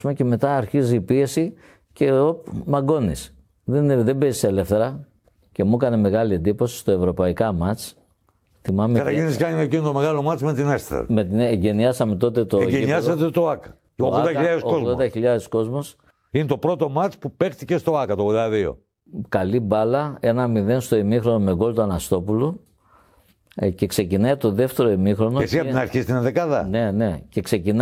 Και μετά αρχίζει η πίεση και μαγκώνεις. Δεν παίζεις ελεύθερα. Και μου έκανε μεγάλη εντύπωση στο ευρωπαϊκά μάτς. Καταρχήν κάνει εκείνο το μεγάλο μάτς με την Άστρα. Εγκαινιάσαμε τότε το. Εγκαινιάσατε το ΆΚΑ. 80.000 κόσμος. Είναι το πρώτο μάτς που παίχτηκε στο ΆΚΑ το 82. Καλή μπάλα, 1-0 στο ημίχρονο με γκολ του Αναστόπουλου. Και ξεκινάει το δεύτερο ημίχρονο. Εσύ από την αρχή στην 11η. Ναι. Και ξεκινάει.